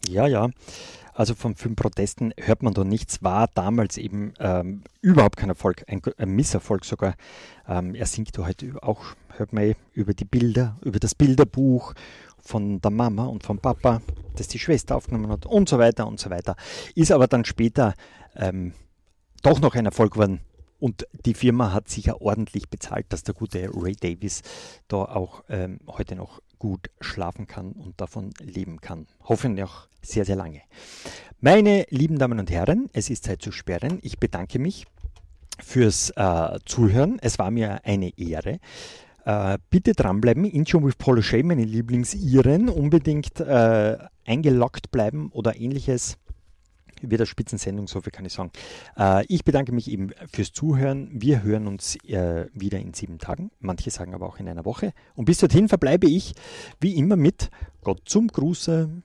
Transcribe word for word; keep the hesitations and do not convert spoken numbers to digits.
Ja, ja. Also von Filmprotesten hört man da nichts, war damals eben ähm, überhaupt kein Erfolg, ein, ein Misserfolg sogar. Ähm, er singt da halt auch, hört man eh, über die Bilder, über das Bilderbuch von der Mama und vom Papa, das die Schwester aufgenommen hat und so weiter und so weiter. Ist aber dann später ähm, doch noch ein Erfolg geworden. Und die Firma hat sicher ordentlich bezahlt, dass der gute Ray Davies da auch ähm, heute noch gut schlafen kann und davon leben kann. Hoffentlich auch sehr, sehr lange. Meine lieben Damen und Herren, es ist Zeit zu sperren. Ich bedanke mich fürs äh, Zuhören. Es war mir eine Ehre. Äh, bitte dranbleiben. Intune with Paul O'Shea, meine Lieblingsiren. Unbedingt äh, eingeloggt bleiben oder ähnliches. Wird eine Spitzensendung, so viel kann ich sagen. Äh, ich bedanke mich eben fürs Zuhören. Wir hören uns äh, wieder in sieben Tagen. Manche sagen aber auch in einer Woche. Und bis dorthin verbleibe ich wie immer mit Gott zum Gruße.